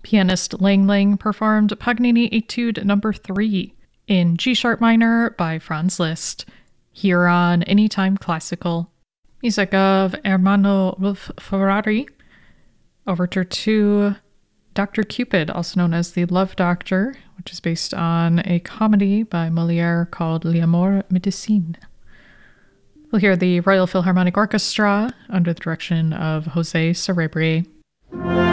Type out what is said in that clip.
Pianist Lang Lang performed Paganini Etude No. 3 in G-sharp minor by Franz Liszt, here on Anytime Classical. Music of Ermanno Wolf Ferrari. Overture to Dr. Cupid, also known as The Love Doctor, which is based on a comedy by Molière called L'Amour Médecine. We'll hear the Royal Philharmonic Orchestra under the direction of José Cerebri.